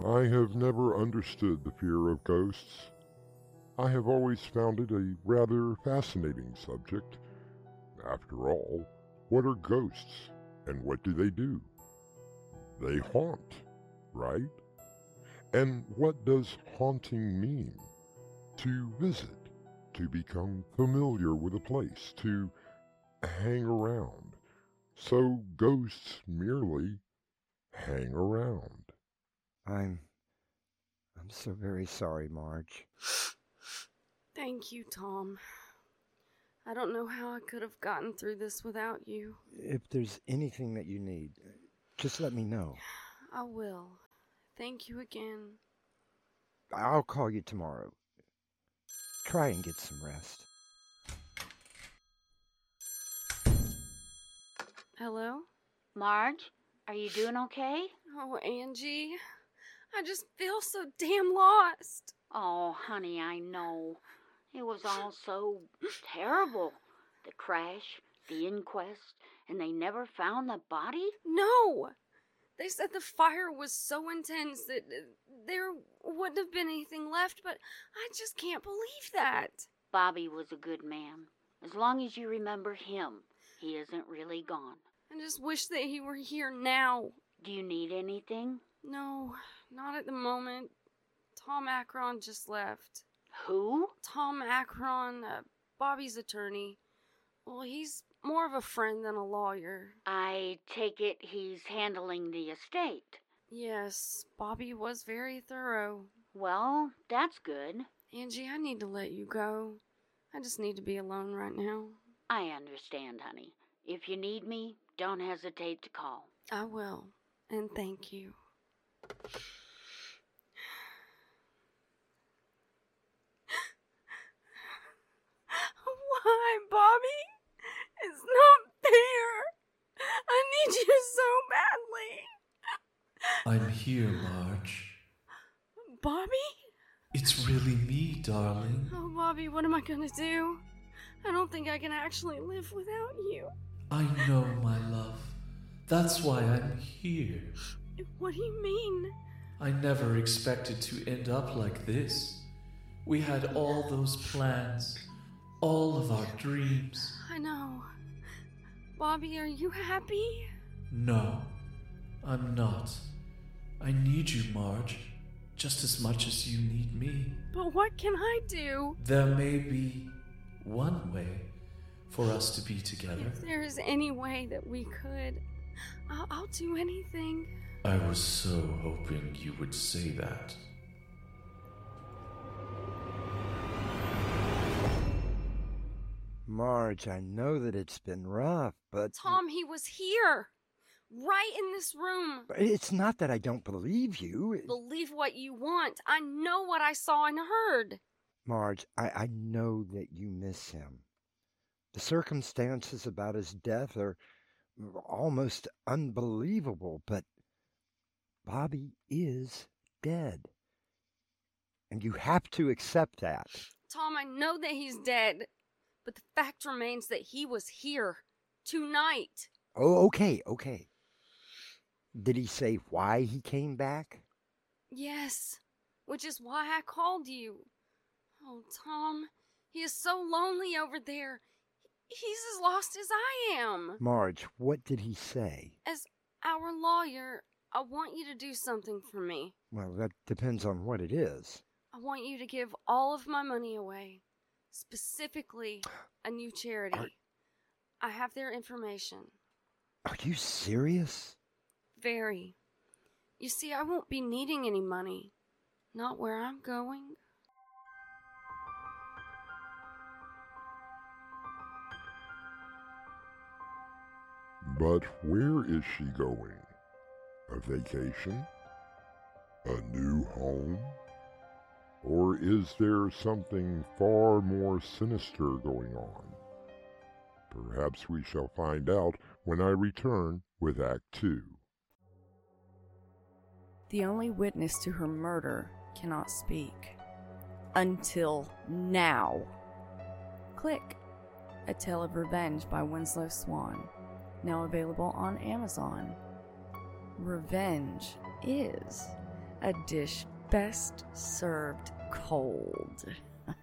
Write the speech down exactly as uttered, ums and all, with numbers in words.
I have never understood the fear of ghosts. I have always found it a rather fascinating subject. After all, what are ghosts, and what do they do? They haunt, right? And what does haunting mean? To visit, to become familiar with a place, to hang around. So ghosts merely hang around. I'm... I'm so very sorry, Marge. Thank you, Tom. I don't know how I could have gotten through this without you. If there's anything that you need, just let me know. I will. Thank you again. I'll call you tomorrow. Try and get some rest. Hello? Marge, are you doing okay? Oh, Angie. I just feel so damn lost. Oh, honey, I know. It was all so terrible. The crash, the inquest, and they never found the body? No! They said the fire was so intense that there wouldn't have been anything left, but I just can't believe that. Bobby was a good man. As long as you remember him, he isn't really gone. I just wish that he were here now. Do you need anything? No, not at the moment. Tom Akron just left. Who? Tom Akron, uh, Bobby's attorney. Well, he's more of a friend than a lawyer. I take it he's handling the estate. Yes, Bobby was very thorough. Well, that's good. Angie, I need to let you go. I just need to be alone right now. I understand, honey. If you need me, don't hesitate to call. I will, and thank you. Why, Bobby? It's not fair. I need you so badly. I'm here, Marge. Bobby? It's really me, darling. Oh, Bobby, what am I gonna do? I don't think I can actually live without you. I know, my love. That's why I'm here. What do you mean? I never expected to end up like this. We had all those plans, all of our dreams. I know. Bobby, are you happy? No, I'm not. I need you, Marge, just as much as you need me. But what can I do? There may be one way for us to be together. If there is any way that we could, I'll, I'll do anything. I was so hoping you would say that. Marge, I know that it's been rough, but... Tom, he was here. Right in this room. It's not that I don't believe you. Believe what you want. I know what I saw and heard. Marge, I, I know that you miss him. The circumstances about his death are almost unbelievable, but Bobby is dead. And you have to accept that. Tom, I know that he's dead, but the fact remains that he was here tonight. Oh, okay, okay. Did he say why he came back? Yes, which is why I called you. Oh, Tom, he is so lonely over there. He's as lost as I am. Marge, what did he say? As our lawyer, I want you to do something for me. Well, that depends on what it is. I want you to give all of my money away. Specifically, a new charity. Are... I have their information. Are you serious? Very. You see, I won't be needing any money. Not where I'm going. But where is she going? A vacation? A new home? Or is there something far more sinister going on? Perhaps we shall find out when I return with Act Two. The only witness to her murder cannot speak. Until now. Click. A Tale of Revenge by Winslow Swan. Now available on Amazon. Revenge is A dish best served cold.